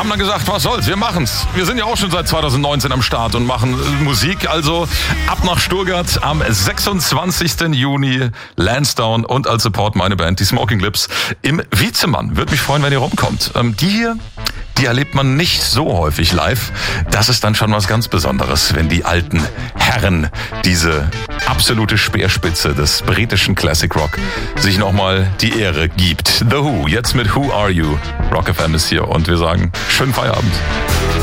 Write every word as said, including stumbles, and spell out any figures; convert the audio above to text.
haben dann gesagt, was soll's, wir machen's. Wir sind ja auch schon seit zweitausendneunzehn am Start und machen Musik. Also ab nach Stuttgart am sechsundzwanzigsten Juni. Lansdowne und als Support meine Band, die Smoking Lips, im Vizemann. Würde mich freuen, wenn ihr rumkommt. Ähm, die hier, die erlebt man nicht so häufig live. Das ist dann schon was ganz Besonderes, wenn die alten Herren, diese absolute Speerspitze des britischen Classic Rock, sich nochmal die Ehre gibt. The Who, jetzt mit Who Are You? Rock F M ist hier und wir sagen schönen Feierabend.